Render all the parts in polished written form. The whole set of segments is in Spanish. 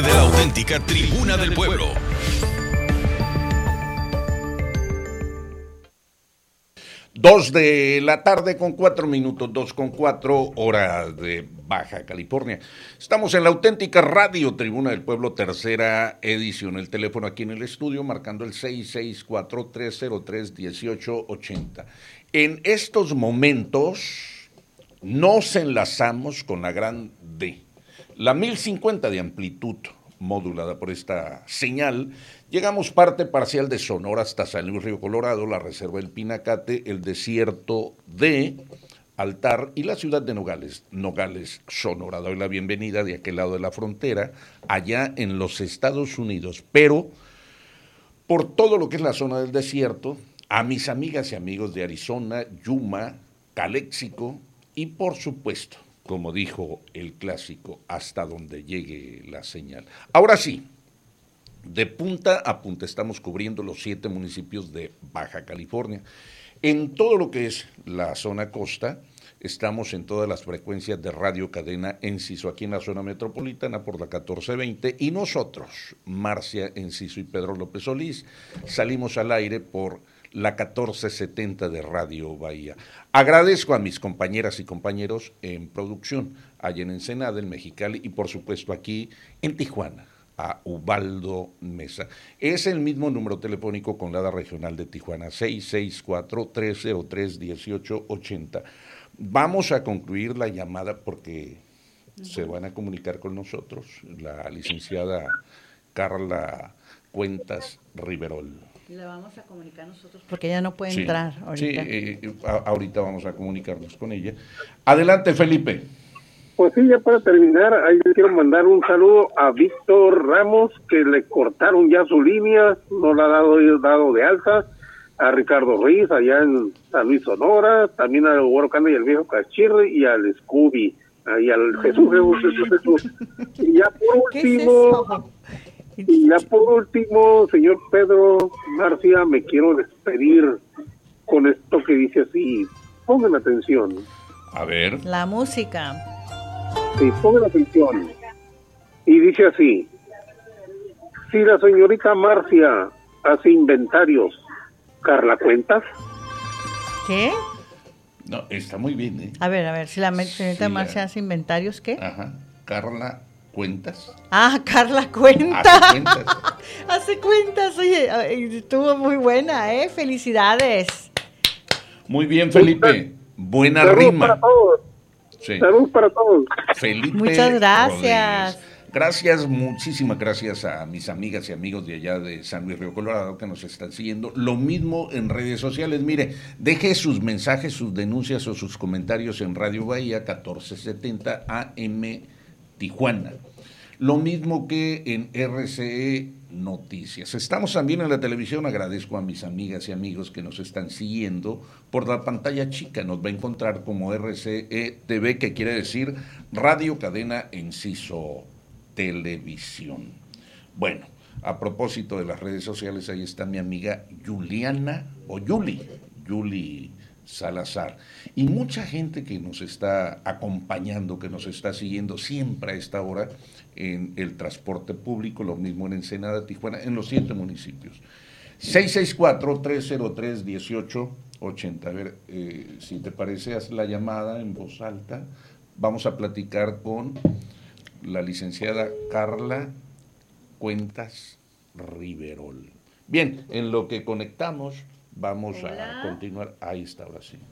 De la auténtica Tribuna del Pueblo. Dos de la tarde con 4 minutos, 2:04, hora de Baja California. Estamos en la auténtica Radio Tribuna del Pueblo, tercera edición. El teléfono aquí en el estudio, marcando el 664-303-1880. En estos momentos nos enlazamos con la gran D, la 1050 de amplitud modulada por esta señal. Llegamos parte parcial de Sonora hasta San Luis Río Colorado, la reserva del Pinacate, el desierto de Altar y la ciudad de Nogales, Sonora. Doy la bienvenida de aquel lado de la frontera, allá en los Estados Unidos, pero por todo lo que es la zona del desierto, a mis amigas y amigos de Arizona, Yuma, Calexico y por supuesto, como dijo el clásico, hasta donde llegue la señal. Ahora sí, de punta a punta estamos cubriendo los 7 municipios de Baja California. En todo lo que es la zona costa, estamos en todas las frecuencias de Radio Cadena Enciso, aquí en la zona metropolitana por la 1420, y nosotros, Marcia Enciso y Pedro López Solís, salimos al aire por la 1470 de Radio Bahía. Agradezco a mis compañeras y compañeros en producción, allá en Ensenada, en Mexicali y por supuesto aquí en Tijuana, a Ubaldo Mesa. Es el mismo número telefónico con la regional de Tijuana, 664-303-1880. Vamos a concluir la llamada porque se van a comunicar con nosotros la licenciada Carla Cuentas Riverol. La vamos a comunicar nosotros porque ella no puede entrar ahorita. Sí, ahorita vamos a comunicarnos con ella. Adelante, Felipe. Pues sí, ya para terminar, ahí le quiero mandar un saludo a Víctor Ramos, que le cortaron ya su línea, no la ha dado de alta, a Ricardo Ruiz, allá en San Luis Sonora, también al Güero Canda y al Viejo Cachirre, y al Scooby, y al Jesús. Y ya por último... Y ya por último, señor Pedro Marcia, me quiero despedir con esto que dice así. Pongan atención. A ver. La música. Sí, pongan atención. Y dice así. Si la señorita Marcia hace inventarios, ¿Carla Cuentas? ¿Qué? No, está muy bien, ¿eh? A ver, si la señorita Marcia hace inventarios, ¿qué? Ajá, Carla Cuentas. Ah, Carla Cuenta. Hace cuentas. Hace cuentas, oye, estuvo muy buena, ¿eh? Felicidades. Muy bien, Felipe. Buena Saludos rima. para todos. Sí. Saludos para todos. Felipe. Muchas gracias. Rodríguez. Gracias, muchísimas gracias a mis amigas y amigos de allá de San Luis Río Colorado que nos están siguiendo. Lo mismo en redes sociales. Mire, deje sus mensajes, sus denuncias o sus comentarios en Radio Bahía 1470 AM Tijuana. Lo mismo que en RCE Noticias. Estamos también en la televisión. Agradezco a mis amigas y amigos que nos están siguiendo por la pantalla chica. Nos va a encontrar como RCE TV, que quiere decir Radio Cadena Enciso Televisión. Bueno, a propósito de las redes sociales, ahí está mi amiga Juliana, o Yuli Salazar, y mucha gente que nos está acompañando, que nos está siguiendo siempre a esta hora en el transporte público, lo mismo en Ensenada, Tijuana, en los 7 municipios. 664-303-1880. A ver, si te parece, haz la llamada en voz alta. Vamos a platicar con la licenciada Carla Cuentas Riverol. Bien, en lo que conectamos, vamos a continuar. Ahí está, ahora sí.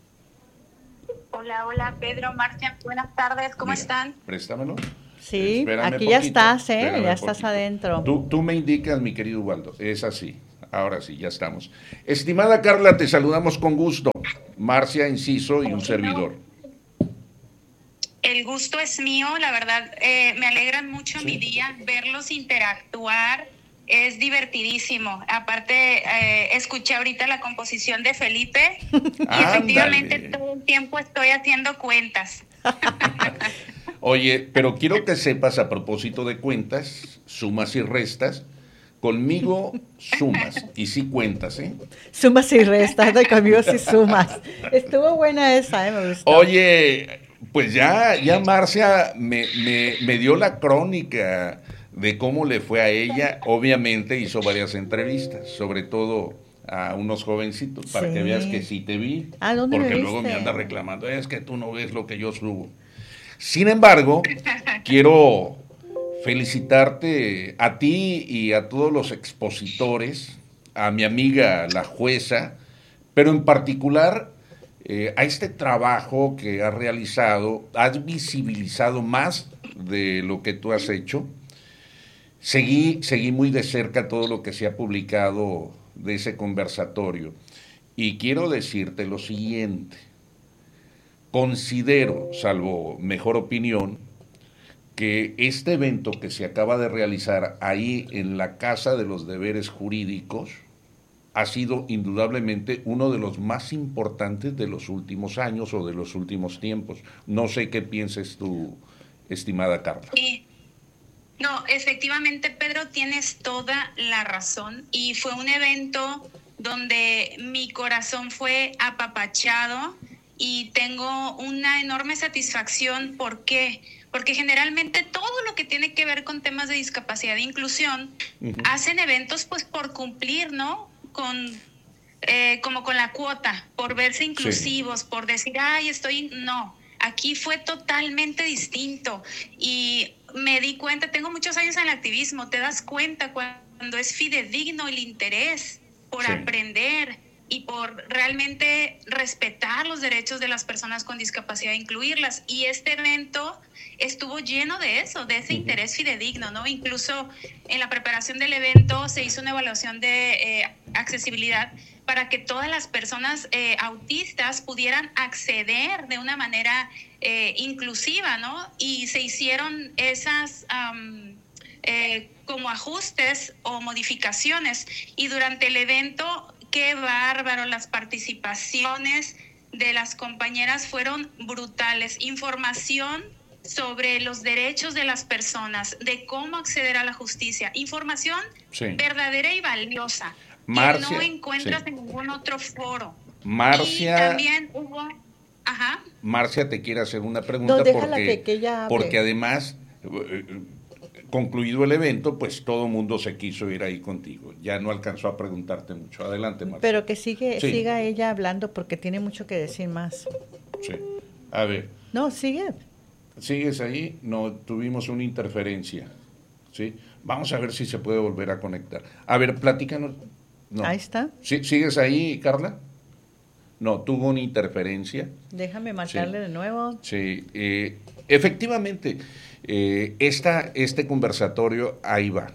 Hola, Pedro, Marcia, buenas tardes, ¿cómo están? Préstamelo. Sí, Espérame aquí ya poquito, estás, espérame ya estás poquito. adentro. Tú me indicas, mi querido Ubaldo, es así. Ahora sí, ya estamos. Estimada Carla, te saludamos con gusto. Marcia Enciso y un servidor. El gusto es mío, la verdad, me alegran mucho mi día, verlos interactuar, es divertidísimo. Aparte, escuché ahorita la composición de Felipe y efectivamente todo el tiempo estoy haciendo cuentas. Oye, pero quiero que sepas, a propósito de cuentas, sumas y restas, conmigo sumas y sí cuentas, ¿eh? Sumas y restas, conmigo sí sumas. Estuvo buena esa, me gustó. Oye, pues ya Marcia me dio la crónica de cómo le fue a ella. Obviamente hizo varias entrevistas, sobre todo a unos jovencitos, para que veas que sí te vi, ¿Dónde porque me luego me viste? anda reclamando, es que tú no ves lo que yo subo. Sin embargo, quiero felicitarte a ti y a todos los expositores, a mi amiga la jueza, pero en particular a este trabajo que has realizado. Has visibilizado más de lo que tú has hecho. Seguí muy de cerca todo lo que se ha publicado de ese conversatorio. Y quiero decirte lo siguiente. Considero, salvo mejor opinión, que este evento que se acaba de realizar ahí en la Casa de los Deberes Jurídicos ha sido indudablemente uno de los más importantes de los últimos años o de los últimos tiempos. No sé qué pienses tú, estimada Carla. Sí. No, efectivamente, Pedro, tienes toda la razón. Y fue un evento donde mi corazón fue apapachado y tengo una enorme satisfacción. ¿Por qué? Porque generalmente todo lo que tiene que ver con temas de discapacidad e inclusión hacen eventos pues por cumplir, ¿no? Como con la cuota, por verse inclusivos, por decir, no, aquí fue totalmente distinto. Y me di cuenta, tengo muchos años en el activismo, te das cuenta cuando es fidedigno el interés por aprender y por realmente respetar los derechos de las personas con discapacidad e incluirlas. Y este evento estuvo lleno de eso, de ese interés fidedigno, ¿no? Incluso en la preparación del evento se hizo una evaluación de accesibilidad para que todas las personas autistas pudieran acceder de una manera inclusiva, ¿no? Y se hicieron esas como ajustes o modificaciones. Y durante el evento, qué bárbaro, las participaciones de las compañeras fueron brutales. Información sobre los derechos de las personas, de cómo acceder a la justicia. Información verdadera y valiosa, Marcia, que no encuentras en ningún otro foro. Marcia, y también hubo... Marcia te quiere hacer una pregunta porque ella hable. Porque además, concluido el evento, pues todo el mundo se quiso ir ahí contigo. Ya no alcanzó a preguntarte mucho. Adelante, Marcia. Pero que siga ella hablando porque tiene mucho que decir más. Sí. A ver. No, sigue. ¿Sigues ahí? No, tuvimos una interferencia. ¿Sí? Vamos a ver si se puede volver a conectar. A ver, platícanos. No. Ahí está. ¿Sí? ¿Sigues ahí, Carla? No, tuvo una interferencia. Déjame marcarle de nuevo. Sí, efectivamente, este conversatorio ahí va.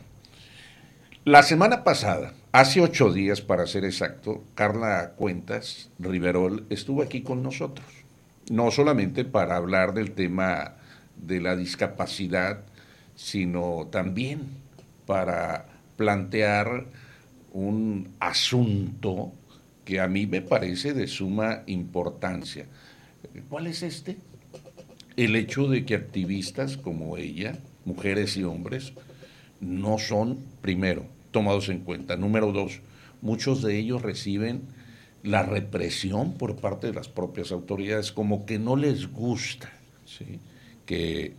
La semana pasada, hace 8 días para ser exacto, Carla Cuentas Riverol estuvo aquí con nosotros. No solamente para hablar del tema de la discapacidad, sino también para plantear un asunto que a mí me parece de suma importancia. ¿Cuál es este? El hecho de que activistas como ella, mujeres y hombres, no son, primero, tomados en cuenta. Número 2, muchos de ellos reciben la represión por parte de las propias autoridades, como que no les gusta, ¿sí? Que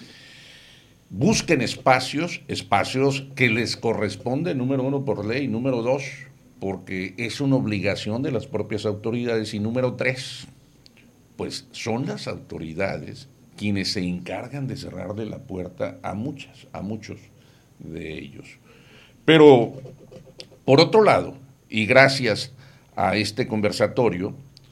busquen espacios que les corresponden, número 1, por ley, número 2, porque es una obligación de las propias autoridades, y número 3, pues son las autoridades quienes se encargan de cerrarle la puerta a muchos de ellos. Pero, por otro lado, y gracias a este conversatorio,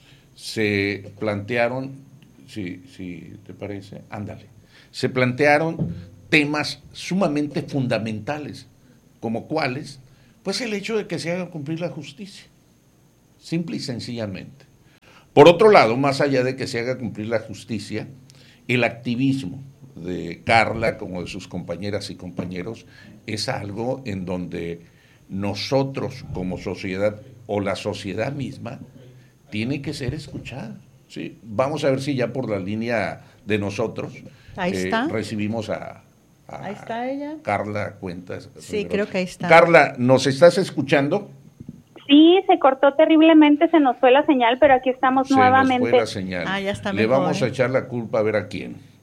se plantearon, si te parece, ándale, se plantearon temas sumamente fundamentales, como cuáles, pues el hecho de que se haga cumplir la justicia, simple y sencillamente. Por otro lado, más allá de que se haga cumplir la justicia, el activismo de Carla como de sus compañeras y compañeros es algo en donde nosotros como sociedad o la sociedad misma tiene que ser escuchada, ¿sí? Vamos a ver si ya por la línea de nosotros recibimos ahí está ella. Carla Cuentas. Sí, creo que ahí está. Carla, ¿nos estás escuchando? Sí, se cortó terriblemente, se nos fue la señal, pero aquí estamos nuevamente. Se nos fue la señal. Ya está Le mejor, vamos a echar la culpa a ver a quién.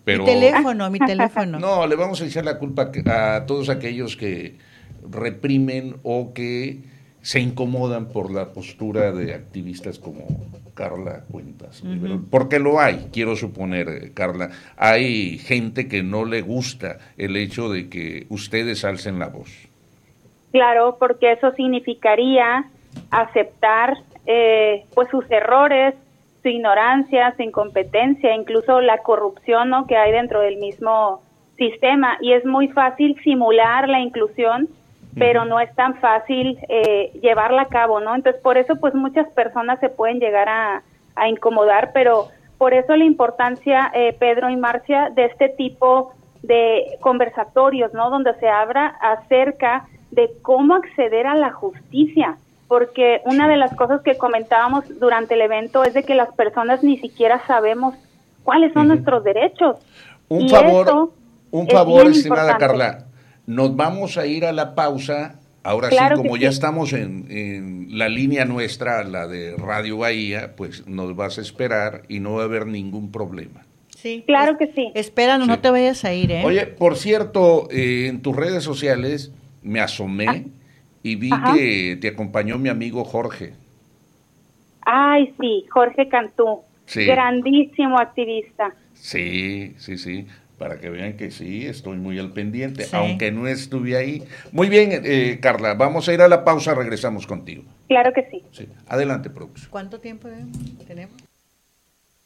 Pero, mi teléfono. No, le vamos a echar la culpa a todos aquellos que reprimen o que se incomodan por la postura de activistas como Carla Cuentas. Porque lo hay, quiero suponer, Carla. Hay gente que no le gusta el hecho de que ustedes alcen la voz. Claro, porque eso significaría aceptar pues sus errores, su ignorancia, su incompetencia, incluso la corrupción, ¿no?, que hay dentro del mismo sistema. Y es muy fácil simular la inclusión, pero no es tan fácil llevarla a cabo, ¿no? Entonces, por eso, pues, muchas personas se pueden llegar a incomodar, pero por eso la importancia, Pedro y Marcia, de este tipo de conversatorios, ¿no?, donde se habla acerca de cómo acceder a la justicia, porque una de las cosas que comentábamos durante el evento es de que las personas ni siquiera sabemos cuáles son nuestros derechos. Un favor, estimada Carla, nos vamos a ir a la pausa. Ahora claro sí, como ya estamos en la línea nuestra, la de Radio Bahía, pues nos vas a esperar y no va a haber ningún problema. Sí, claro que sí. Espéranos, no te vayas a ir, ¿eh? Oye, por cierto, en tus redes sociales me asomé y vi que te acompañó mi amigo Jorge. Ay, sí, Jorge Cantú, grandísimo activista. Sí, para que vean que sí, estoy muy al pendiente, aunque no estuve ahí. Muy bien, Carla, vamos a ir a la pausa, regresamos contigo. Claro que sí. Adelante, producción. ¿Cuánto tiempo tenemos?